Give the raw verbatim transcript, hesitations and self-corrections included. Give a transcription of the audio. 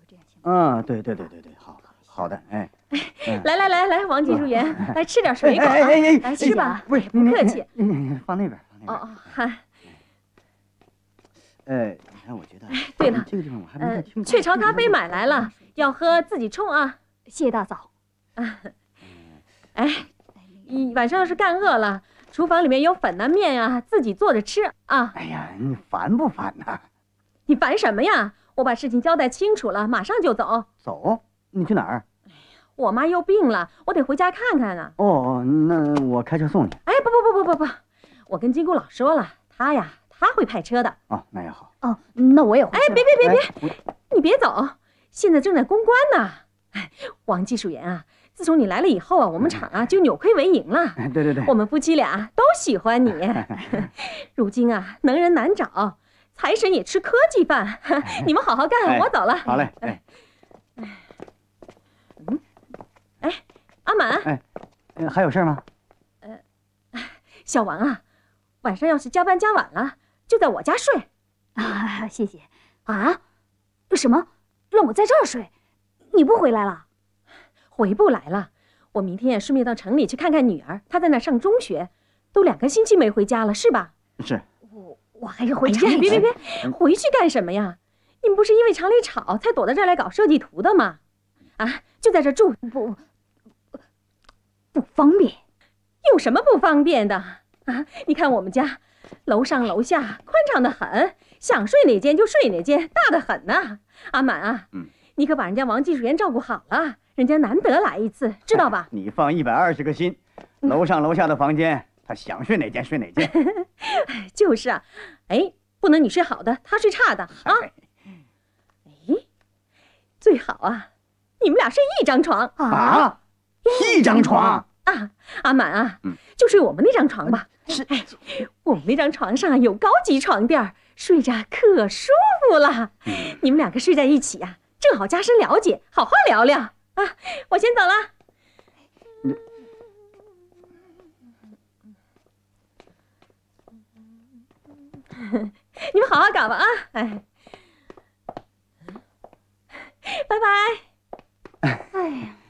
这样行吗？ 嗯，对对对对对，好好的，哎。 来来来来，王技术员，来吃点水果啊！来吃吧， 不是， 不客气。 放那边，放那边。 哦哦，嗨。 呃，你看，我觉得。 对了， 这个地方我还没太清楚。 雀巢咖啡买来了，要喝自己冲啊！ 谢谢大嫂。 啊，哎，你晚上要是干饿了，厨房里面有粉啊面啊，自己做着吃啊。 哎呀，你烦不烦呐？ 你烦什么呀？我把事情交代清楚了，马上就走。 走？你去哪儿？ 哎呀，我妈又病了，我得回家看看呢。 哦，那我开车送你。 哎，不不不不不不，我跟金姑老说了，她呀，她会派车的。 哦，那也好。 哦，那我也回去。 哎，别别别别，你别走，现在正在公关呢。哎，王技术员啊，自从你来了以后啊，我们厂啊就扭亏为盈了。 对对对， 我们夫妻俩都喜欢你。如今啊，能人难找，财神也吃科技饭。你们好好干，我走了。 好嘞。哎。 嗯，哎，阿满。 哎，还有事吗？ 呃，小王啊，晚上要是加班加晚了，就在我家睡。 啊，谢谢。啊？什么？让我在这儿睡？你不回来了？ 回不来了。我明天也顺便到城里去看看女儿，她在那上中学，都两个星期没回家了，是吧？ 是。 我我还是回城里。 哎、别别别，回去干什么呀？你们不是因为厂里吵才躲到这儿来搞设计图的吗？啊，就在这住。 不不方便。 有什么不方便的啊？你看我们家楼上楼下宽敞的很，想睡哪间就睡哪间，大得很呐。阿满啊， 嗯， 你可把人家王技术员照顾好了，人家难得来一次，知道吧？ 你放一百二十个心，楼上楼下的房间，他想睡哪间睡哪间。 就是啊，哎，不能你睡好的，他睡差的啊。哎，最好啊，你们俩睡一张床啊，一张床啊。阿满啊， 嗯， 就睡我们那张床吧。 是， 哎，我们那张床上有高级床垫，睡着可舒服了。嗯、你们两个睡在一起呀、啊，正好加深了解，好好聊聊啊。我先走了。嗯、你们好好搞吧啊！哎，拜拜。 哎呀。